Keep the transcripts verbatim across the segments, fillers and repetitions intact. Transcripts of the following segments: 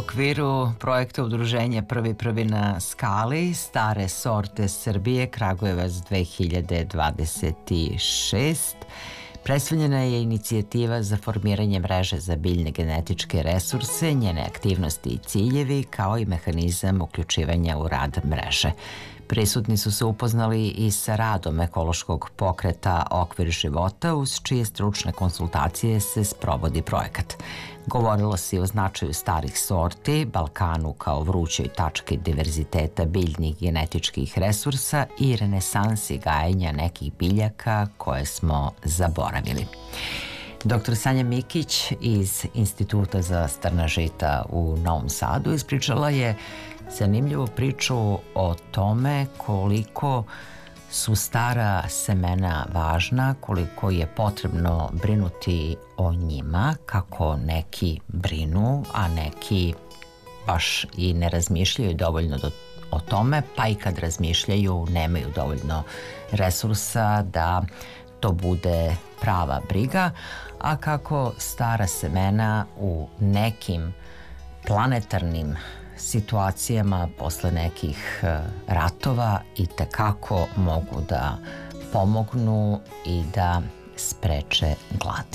okviru projekta udruženja Prvi prvi na skali Stare sorte Srbije Kragujevac dve hiljade dvadeset šest predstavljena je inicijativa za formiranje mreže za biljne genetičke resurse, njene aktivnosti i ciljevi, kao i mehanizam uključivanja u rad mreže. Prisutni su se upoznali i sa radom ekološkog pokreta Okvir života, uz čije stručne konsultacije se sprovodi projekat. Govorilo se i o značaju starih sorti, Balkanu kao vrućoj tački diverziteta biljnih genetičkih resursa i renesansi gajenja nekih biljaka koje smo zaboravili. Doktor Sanja Mikić iz Instituta za strna žita u Novom Sadu ispričala je zanimljivu priču o tome koliko su stara semena važna, koliko je potrebno brinuti o njima, kako neki brinu, a neki baš i ne razmišljaju dovoljno o tome, pa i kad razmišljaju nemaju dovoljno resursa da to bude prava briga, a kako stara semena u nekim planetarnim situacijama posle nekih ratova i tekako mogu da pomognu i da spreče glad.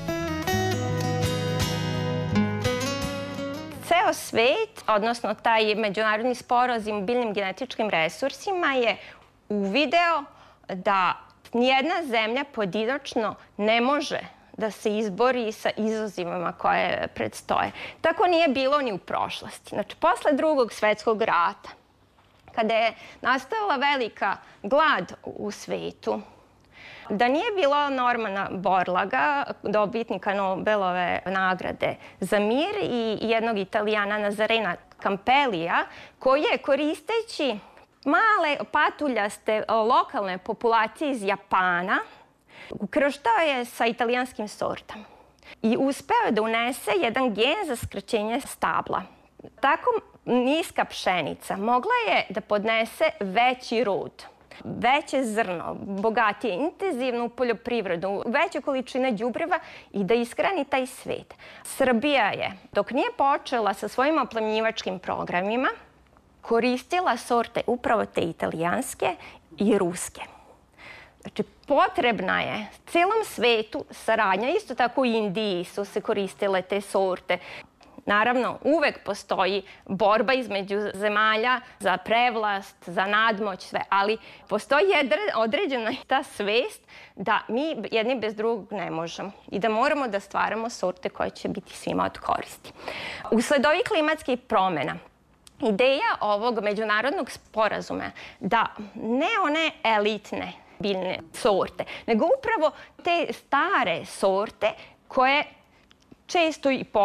Ceo svet, odnosno taj međunarodni sporazum o biljnim genetičkim resursima je uvideo da nijedna zemlja pojedinačno ne može da se izbori sa izazovima koje predstoje. Tako nije bilo ni u prošlosti. Znači, posle drugog svetskog rata, kada je nastala velika glad u svetu, da nije bilo Normana Borlaga, dobitnika Nobelove nagrade za mir, i jednog Italijana Nazarena Campellija, koji je koristeći male patuljaste lokalne populacije iz Japana ukrštao je sa italijanskim sortama i uspeo je da unese jedan gen za skraćenje stabla. Tako niska pšenica mogla je da podnese veći rod, veće zrno, bogatije intenzivnu poljoprivredu, veće količine đubriva i da ishrani taj svet. Srbija je, dok nije počela sa svojim oplemenjivačkim programima, koristila sorte upravo te italijanske i ruske. Znači, potrebna je celom svetu saradnja, isto tako i u Indiji su se koristile te sorte. Naravno, uvek postoji borba između zemalja za prevlast, za nadmoć, sve, ali postoji određena ta svest da mi jedni bez drugog ne možemo i da moramo da stvaramo sorte koje će biti svima od koristi. Usled ovih klimatskih promena, ideja ovog međunarodnog sporazuma da ne one elitne biljne sorte, nego upravo te stare sorte koje često i